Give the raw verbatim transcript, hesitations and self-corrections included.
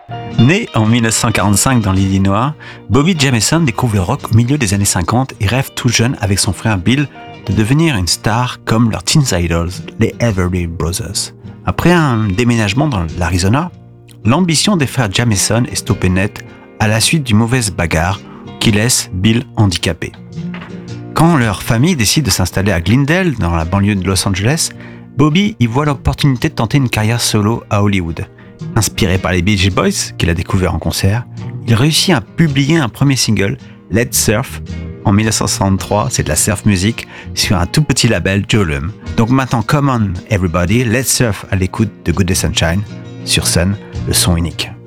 Né en dix-neuf cent quarante-cinq dans l'Illinois, Bobby Jameson découvre le rock au milieu des années cinquante et rêve tout jeune avec son frère Bill de devenir une star comme leurs teen idols, les Everly Brothers. Après un déménagement dans l'Arizona, l'ambition des frères Jameson est stoppée net à la suite d'une mauvaise bagarre qui laisse Bill handicapé. Quand leur famille décide de s'installer à Glendale, dans la banlieue de Los Angeles, Bobby y voit l'opportunité de tenter une carrière solo à Hollywood. Inspiré par les Beach Boys, qu'il a découvert en concert, il réussit à publier un premier single, Let's Surf, en dix-neuf cent soixante-trois, c'est de la surf music, sur un tout petit label, Jolum. Donc maintenant, come on everybody, let's surf à l'écoute de Good Day Sunshine, sur Sun, le son unique.